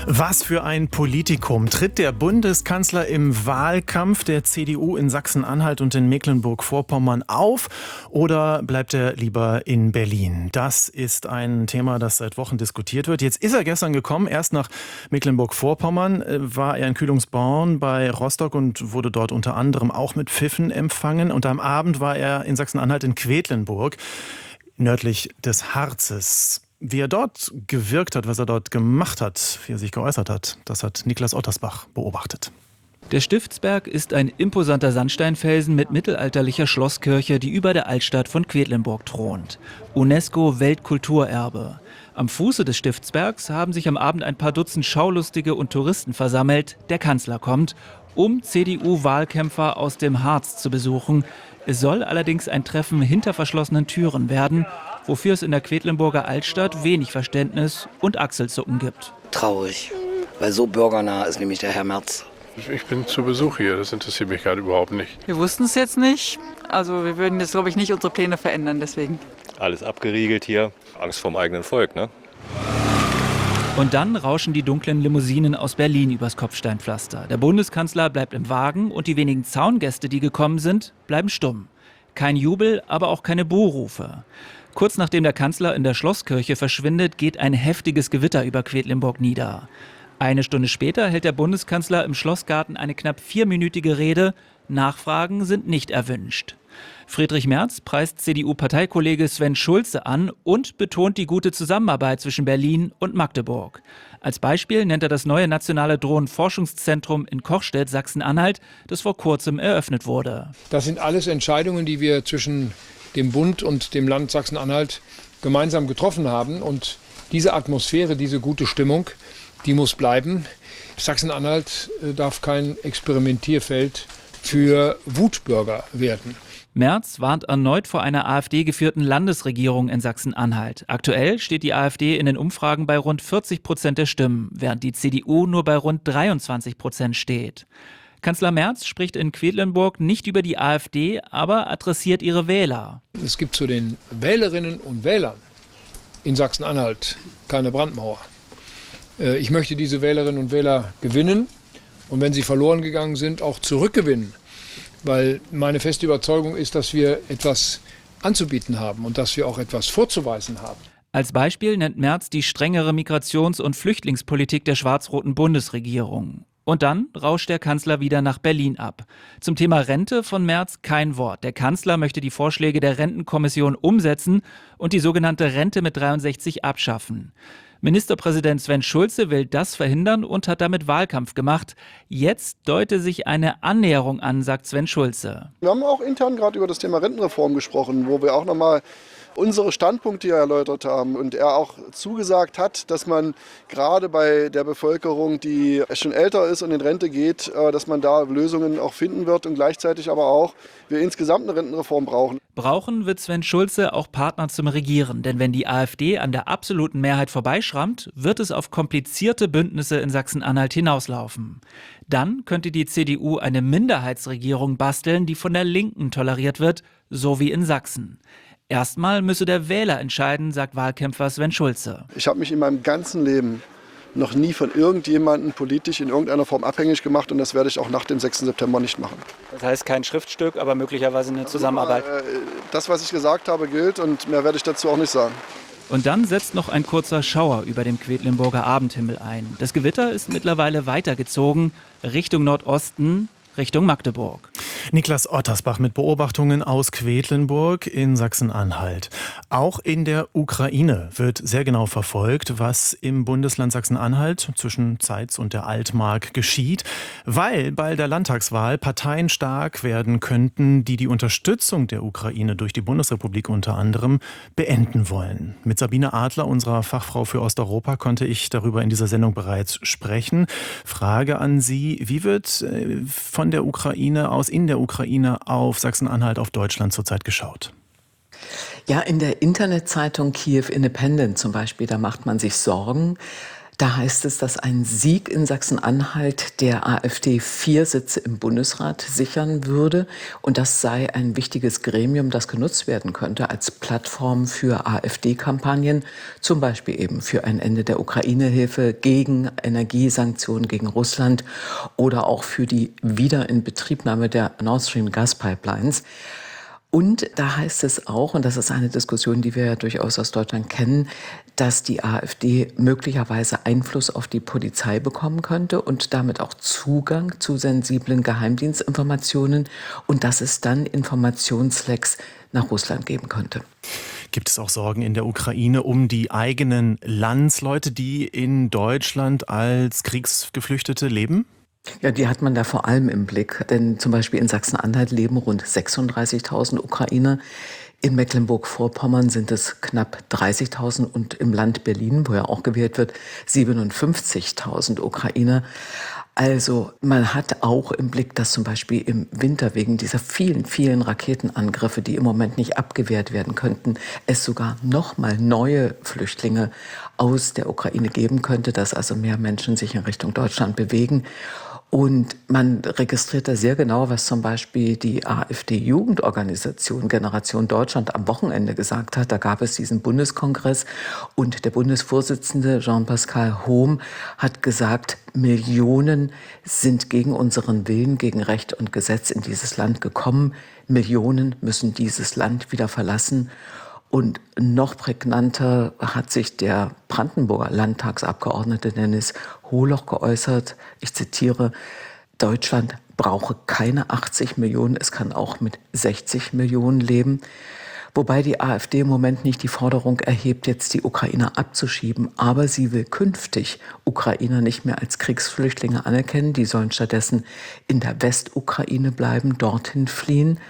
Was für ein Politikum. Tritt der Bundeskanzler im Wahlkampf der CDU in Sachsen-Anhalt und in Mecklenburg-Vorpommern auf oder bleibt er lieber in Berlin? Das ist ein Thema, das seit Wochen diskutiert wird. Jetzt ist er gestern gekommen, erst nach Mecklenburg-Vorpommern, war er in Kühlungsborn bei Rostock und wurde dort unter anderem auch mit Pfiffen empfangen. Und am Abend war er in Sachsen-Anhalt in Quedlinburg, nördlich des Harzes. Wie er dort gewirkt hat, was er dort gemacht hat, wie er sich geäußert hat, das hat Niklas Ottersbach beobachtet. Der Stiftsberg ist ein imposanter Sandsteinfelsen mit mittelalterlicher Schlosskirche, die über der Altstadt von Quedlinburg thront. UNESCO-Weltkulturerbe. Am Fuße des Stiftsbergs haben sich am Abend ein paar Dutzend Schaulustige und Touristen versammelt. Der Kanzler kommt, um CDU-Wahlkämpfer aus dem Harz zu besuchen. Es soll allerdings ein Treffen hinter verschlossenen Türen werden, wofür es in der Quedlinburger Altstadt wenig Verständnis und Achselzucken gibt. Traurig, weil so bürgernah ist nämlich der Herr Merz. Ich bin zu Besuch hier, das interessiert mich gerade überhaupt nicht. Wir wussten es jetzt nicht, also wir würden jetzt, glaube ich, nicht unsere Pläne verändern, deswegen. Alles abgeriegelt hier, Angst vorm eigenen Volk, ne? Und dann rauschen die dunklen Limousinen aus Berlin übers Kopfsteinpflaster. Der Bundeskanzler bleibt im Wagen und die wenigen Zaungäste, die gekommen sind, bleiben stumm. Kein Jubel, aber auch keine Buhrufe. Kurz nachdem der Kanzler in der Schlosskirche verschwindet, geht ein heftiges Gewitter über Quedlinburg nieder. Eine Stunde später hält der Bundeskanzler im Schlossgarten eine knapp 4-minütige Rede. Nachfragen sind nicht erwünscht. Friedrich Merz preist CDU-Parteikollege Sven Schulze an und betont die gute Zusammenarbeit zwischen Berlin und Magdeburg. Als Beispiel nennt er das neue nationale Drohnenforschungszentrum in Kochstedt, Sachsen-Anhalt, das vor kurzem eröffnet wurde. Das sind alles Entscheidungen, die wir zwischen dem Bund und dem Land Sachsen-Anhalt gemeinsam getroffen haben. Und diese Atmosphäre, diese gute Stimmung, die muss bleiben. Sachsen-Anhalt darf kein Experimentierfeld für Wutbürger werden. Merz warnt erneut vor einer AfD-geführten Landesregierung in Sachsen-Anhalt. Aktuell steht die AfD in den Umfragen bei rund 40% der Stimmen, während die CDU nur bei rund 23% steht. Kanzler Merz spricht in Quedlinburg nicht über die AfD, aber adressiert ihre Wähler. Es gibt zu den Wählerinnen und Wählern in Sachsen-Anhalt keine Brandmauer. Ich möchte diese Wählerinnen und Wähler gewinnen und wenn sie verloren gegangen sind, auch zurückgewinnen. Weil meine feste Überzeugung ist, dass wir etwas anzubieten haben und dass wir auch etwas vorzuweisen haben. Als Beispiel nennt Merz die strengere Migrations- und Flüchtlingspolitik der schwarz-roten Bundesregierung. Und dann rauscht der Kanzler wieder nach Berlin ab. Zum Thema Rente von Merz kein Wort. Der Kanzler möchte die Vorschläge der Rentenkommission umsetzen und die sogenannte Rente mit 63 abschaffen. Ministerpräsident Sven Schulze will das verhindern und hat damit Wahlkampf gemacht. Jetzt deute sich eine Annäherung an, sagt Sven Schulze. Wir haben auch intern gerade über das Thema Rentenreform gesprochen, wo wir auch nochmal unsere Standpunkte hier erläutert haben und er auch zugesagt hat, dass man gerade bei der Bevölkerung, die schon älter ist und in Rente geht, dass man da Lösungen auch finden wird und gleichzeitig aber auch wir insgesamt eine Rentenreform brauchen. Brauchen wird Sven Schulze auch Partner zum Regieren, denn wenn die AfD an der absoluten Mehrheit vorbeischrammt, wird es auf komplizierte Bündnisse in Sachsen-Anhalt hinauslaufen. Dann könnte die CDU eine Minderheitsregierung basteln, die von der Linken toleriert wird, so wie in Sachsen. Erstmal müsse der Wähler entscheiden, sagt Wahlkämpfer Sven Schulze. Ich habe mich in meinem ganzen Leben noch nie von irgendjemandem politisch in irgendeiner Form abhängig gemacht und das werde ich auch nach dem 6. September nicht machen. Das heißt kein Schriftstück, aber möglicherweise eine Zusammenarbeit. Das, was ich gesagt habe, gilt und mehr werde ich dazu auch nicht sagen. Und dann setzt noch ein kurzer Schauer über dem Quedlinburger Abendhimmel ein. Das Gewitter ist mittlerweile weitergezogen, Richtung Nordosten, Richtung Magdeburg. Niklas Ottersbach mit Beobachtungen aus Quedlinburg in Sachsen-Anhalt. Auch in der Ukraine wird sehr genau verfolgt, was im Bundesland Sachsen-Anhalt zwischen Zeitz und der Altmark geschieht, weil bei der Landtagswahl Parteien stark werden könnten, die die Unterstützung der Ukraine durch die Bundesrepublik unter anderem beenden wollen. Mit Sabine Adler, unserer Fachfrau für Osteuropa, konnte ich darüber in dieser Sendung bereits sprechen. Frage an Sie, wie wird von der Ukraine aus in der Ukraine auf Sachsen-Anhalt, auf Deutschland zurzeit geschaut? Ja, in der Internetzeitung Kiew Independent zum Beispiel, da macht man sich Sorgen, Da heißt es, dass ein Sieg in Sachsen-Anhalt der AfD 4 Sitze im Bundesrat sichern würde. Und das sei ein wichtiges Gremium, das genutzt werden könnte als Plattform für AfD-Kampagnen, zum Beispiel eben für ein Ende der Ukraine-Hilfe, gegen Energiesanktionen gegen Russland oder auch für die Wiederinbetriebnahme der Nord Stream Gaspipelines. Und da heißt es auch, und das ist eine Diskussion, die wir ja durchaus aus Deutschland kennen, dass die AfD möglicherweise Einfluss auf die Polizei bekommen könnte und damit auch Zugang zu sensiblen Geheimdienstinformationen und dass es dann Informationslecks nach Russland geben könnte. Gibt es auch Sorgen in der Ukraine um die eigenen Landsleute, die in Deutschland als Kriegsgeflüchtete leben? Ja, die hat man da vor allem im Blick, denn zum Beispiel in Sachsen-Anhalt leben rund 36.000 Ukrainer. In Mecklenburg-Vorpommern sind es knapp 30.000 und im Land Berlin, wo ja auch gewählt wird, 57.000 Ukrainer. Also man hat auch im Blick, dass zum Beispiel im Winter wegen dieser vielen, vielen Raketenangriffe, die im Moment nicht abgewehrt werden könnten, es sogar nochmal neue Flüchtlinge aus der Ukraine geben könnte, dass also mehr Menschen sich in Richtung Deutschland bewegen. Und man registriert da sehr genau, was zum Beispiel die AfD-Jugendorganisation Generation Deutschland am Wochenende gesagt hat. Da gab es diesen Bundeskongress und der Bundesvorsitzende Jean-Pascal Hohm hat gesagt, Millionen sind gegen unseren Willen, gegen Recht und Gesetz in dieses Land gekommen. Millionen müssen dieses Land wieder verlassen. Und noch prägnanter hat sich der Brandenburger Landtagsabgeordnete Dennis Holoch geäußert. Ich zitiere, Deutschland brauche keine 80 Millionen, es kann auch mit 60 Millionen leben. Wobei die AfD im Moment nicht die Forderung erhebt, jetzt die Ukrainer abzuschieben, aber sie will künftig Ukrainer nicht mehr als Kriegsflüchtlinge anerkennen. Die sollen stattdessen in der Westukraine bleiben, dorthin fliehen.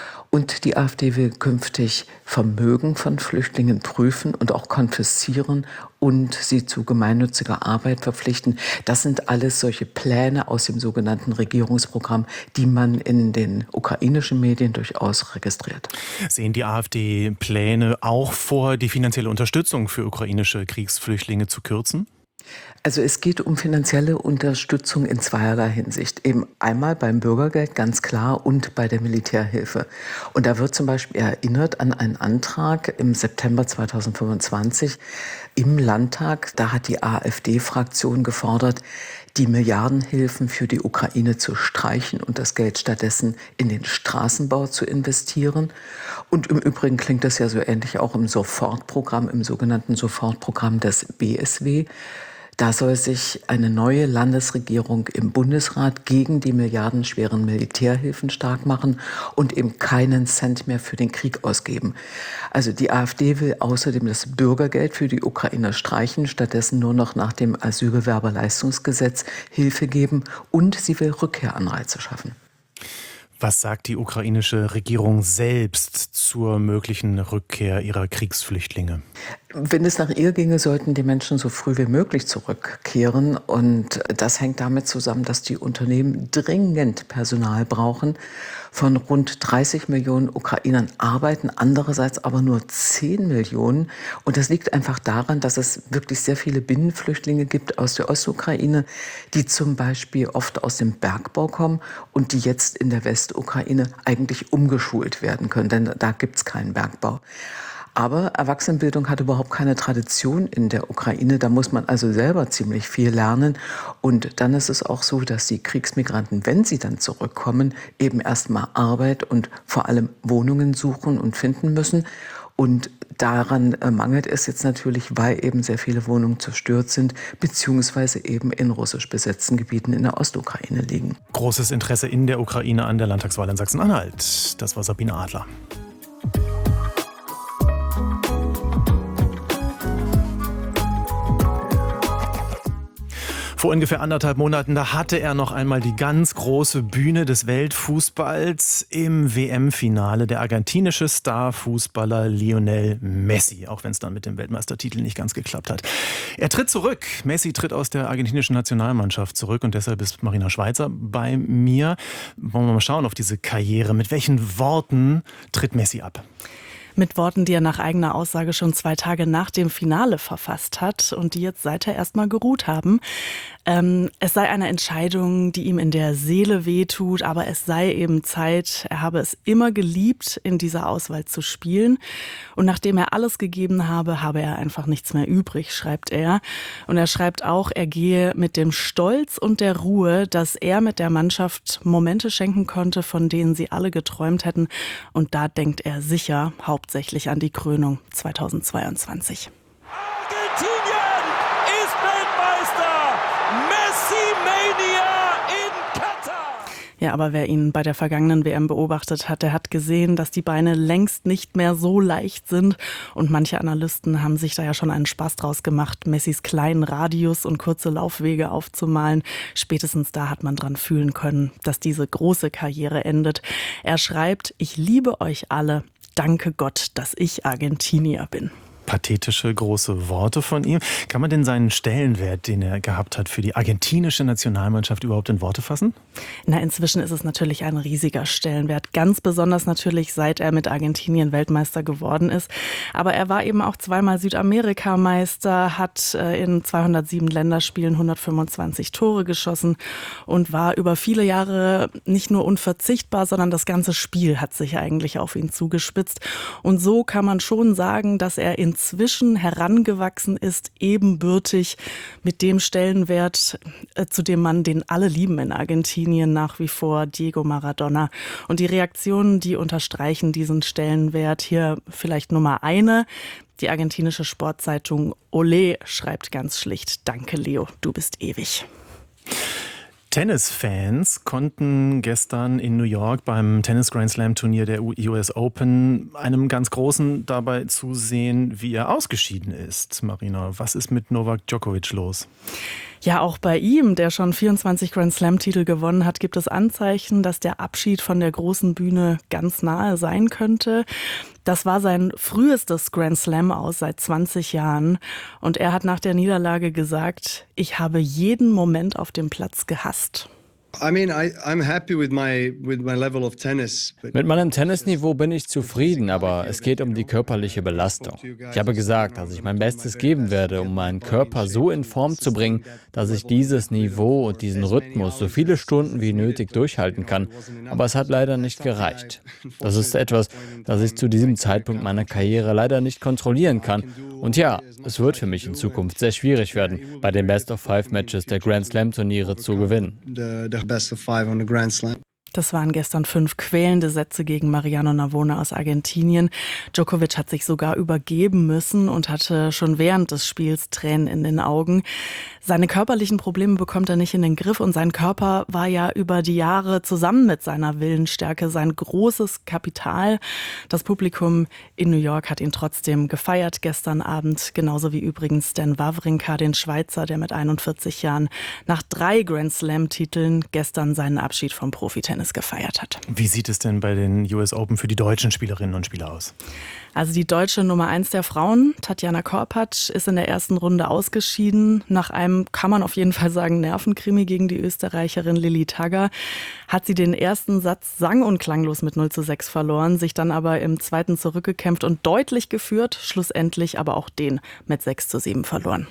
Und die AfD will künftig Vermögen von Flüchtlingen prüfen und auch konfiszieren und sie zu gemeinnütziger Arbeit verpflichten. Das sind alles solche Pläne aus dem sogenannten Regierungsprogramm, die man in den ukrainischen Medien durchaus registriert. Sehen die AfD-Pläne auch vor, die finanzielle Unterstützung für ukrainische Kriegsflüchtlinge zu kürzen? Also es geht um finanzielle Unterstützung in zweierlei Hinsicht. Eben einmal beim Bürgergeld, ganz klar, und bei der Militärhilfe. Und da wird zum Beispiel erinnert an einen Antrag im September 2025 im Landtag. Da hat die AfD-Fraktion gefordert, die Milliardenhilfen für die Ukraine zu streichen und das Geld stattdessen in den Straßenbau zu investieren. Und im Übrigen klingt das ja so ähnlich auch im Sofortprogramm, im sogenannten Sofortprogramm des BSW. Da soll sich eine neue Landesregierung im Bundesrat gegen die milliardenschweren Militärhilfen stark machen und eben keinen Cent mehr für den Krieg ausgeben. Also die AfD will außerdem das Bürgergeld für die Ukrainer streichen, stattdessen nur noch nach dem Asylbewerberleistungsgesetz Hilfe geben und sie will Rückkehranreize schaffen. Was sagt die ukrainische Regierung selbst zur möglichen Rückkehr ihrer Kriegsflüchtlinge? Wenn es nach ihr ginge, sollten die Menschen so früh wie möglich zurückkehren. Und das hängt damit zusammen, dass die Unternehmen dringend Personal brauchen. Von rund 30 Millionen Ukrainern arbeiten andererseits aber nur 10 Millionen. Und das liegt einfach daran, dass es wirklich sehr viele Binnenflüchtlinge gibt aus der Ostukraine, die zum Beispiel oft aus dem Bergbau kommen und die jetzt in der Westukraine eigentlich umgeschult werden können, denn da gibt es keinen Bergbau. Aber Erwachsenenbildung hat überhaupt keine Tradition in der Ukraine. Da muss man also selber ziemlich viel lernen. Und dann ist es auch so, dass die Kriegsmigranten, wenn sie dann zurückkommen, eben erstmal Arbeit und vor allem Wohnungen suchen und finden müssen. Und daran mangelt es jetzt natürlich, weil eben sehr viele Wohnungen zerstört sind, beziehungsweise eben in russisch besetzten Gebieten in der Ostukraine liegen. Großes Interesse in der Ukraine an der Landtagswahl in Sachsen-Anhalt. Das war Sabine Adler. Vor ungefähr 1,5 Monaten, da hatte er noch einmal die ganz große Bühne des Weltfußballs im WM-Finale, der argentinische Starfußballer Lionel Messi, auch wenn es dann mit dem Weltmeistertitel nicht ganz geklappt hat. Er tritt zurück. Messi tritt aus der argentinischen Nationalmannschaft zurück und deshalb ist Marina Schweizer bei mir. Wollen wir mal schauen auf diese Karriere. Mit welchen Worten tritt Messi ab? Mit Worten, die er nach eigener Aussage schon 2 Tage nach dem Finale verfasst hat und die jetzt seither erstmal geruht haben. Es sei eine Entscheidung, die ihm in der Seele wehtut, aber es sei eben Zeit. Er habe es immer geliebt, in dieser Auswahl zu spielen. Und nachdem er alles gegeben habe, habe er einfach nichts mehr übrig, schreibt er. Und er schreibt auch, er gehe mit dem Stolz und der Ruhe, dass er mit der Mannschaft Momente schenken konnte, von denen sie alle geträumt hätten. Und da denkt er sicher hauptsächlich an die Krönung 2022. Argentinien ist Weltmeister! Messi-Mania in Katar! Ja, aber wer ihn bei der vergangenen WM beobachtet hat, der hat gesehen, dass die Beine längst nicht mehr so leicht sind. Und manche Analysten haben sich da ja schon einen Spaß draus gemacht, Messis kleinen Radius und kurze Laufwege aufzumalen. Spätestens da hat man dran fühlen können, dass diese große Karriere endet. Er schreibt, ich liebe euch alle. Danke Gott, dass ich Argentinier bin. Pathetische, große Worte von ihm. Kann man denn seinen Stellenwert, den er gehabt hat, für die argentinische Nationalmannschaft überhaupt in Worte fassen? Na, inzwischen ist es natürlich ein riesiger Stellenwert. Ganz besonders natürlich, seit er mit Argentinien Weltmeister geworden ist. Aber er war eben auch 2-mal Südamerikameister, hat in 207 Länderspielen 125 Tore geschossen und war über viele Jahre nicht nur unverzichtbar, sondern das ganze Spiel hat sich eigentlich auf ihn zugespitzt. Und so kann man schon sagen, dass er inzwischen herangewachsen ist, ebenbürtig mit dem Stellenwert, zu dem Mann, den alle lieben in Argentinien nach wie vor, Diego Maradona. Und die Reaktionen, die unterstreichen diesen Stellenwert. Hier vielleicht Nummer 1. Die argentinische Sportzeitung Olé schreibt ganz schlicht: Danke Leo, du bist ewig. Tennisfans konnten gestern in New York beim Tennis-Grand-Slam-Turnier der US Open einem ganz Großen dabei zusehen, wie er ausgeschieden ist. Marina, was ist mit Novak Djokovic los? Ja, auch bei ihm, der schon 24 Grand-Slam-Titel gewonnen hat, gibt es Anzeichen, dass der Abschied von der großen Bühne ganz nahe sein könnte. Das war sein frühestes Grand-Slam aus seit 20 Jahren. Und er hat nach der Niederlage gesagt, ich habe jeden Moment auf dem Platz gehasst. Mit meinem Tennisniveau bin ich zufrieden, aber es geht um die körperliche Belastung. Ich habe gesagt, dass ich mein Bestes geben werde, um meinen Körper so in Form zu bringen, dass ich dieses Niveau und diesen Rhythmus so viele Stunden wie nötig durchhalten kann. Aber es hat leider nicht gereicht. Das ist etwas, das ich zu diesem Zeitpunkt meiner Karriere leider nicht kontrollieren kann. Und ja, es wird für mich in Zukunft sehr schwierig werden, bei den Best-of-5-Matches der Grand-Slam-Turniere zu gewinnen. Best of 5 on the Grand Slam. Das waren gestern 5 quälende Sätze gegen Mariano Navone aus Argentinien. Djokovic hat sich sogar übergeben müssen und hatte schon während des Spiels Tränen in den Augen. Seine körperlichen Probleme bekommt er nicht in den Griff und sein Körper war ja über die Jahre zusammen mit seiner Willensstärke sein großes Kapital. Das Publikum in New York hat ihn trotzdem gefeiert gestern Abend, genauso wie übrigens Dan Wawrinka, den Schweizer, der mit 41 Jahren nach 3 Grand-Slam-Titeln gestern seinen Abschied vom Profitennis gefeiert hat. Wie sieht es denn bei den US Open für die deutschen Spielerinnen und Spieler aus? Also die deutsche Nummer 1 der Frauen, Tatjana Korpatsch, ist in der ersten Runde ausgeschieden. Nach einem, kann man auf jeden Fall sagen, Nervenkrimi gegen die Österreicherin Lilly Tagger hat sie den ersten Satz sang- und klanglos mit 0:6 verloren, sich dann aber im zweiten zurückgekämpft und deutlich geführt, schlussendlich aber auch den mit 6:7 verloren.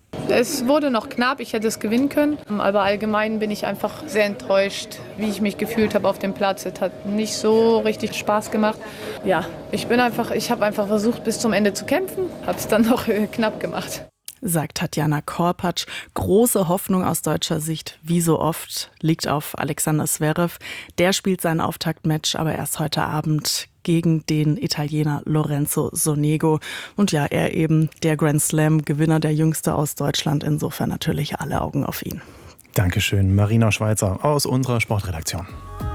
Es wurde noch knapp, ich hätte es gewinnen können, aber allgemein bin ich einfach sehr enttäuscht, wie ich mich gefühlt habe auf dem Platz. Es hat nicht so richtig Spaß gemacht. Ja, ich habe einfach versucht, bis zum Ende zu kämpfen, habe es dann noch knapp gemacht. Sagt Tatjana Korpatsch. Große Hoffnung aus deutscher Sicht, wie so oft, liegt auf Alexander Zverev. Der spielt sein Auftaktmatch aber erst heute Abend gegen den Italiener Lorenzo Sonego. Und ja, er eben der Grand Slam-Gewinner, der jüngste aus Deutschland. Insofern natürlich alle Augen auf ihn. Dankeschön, Marina Schweizer aus unserer Sportredaktion.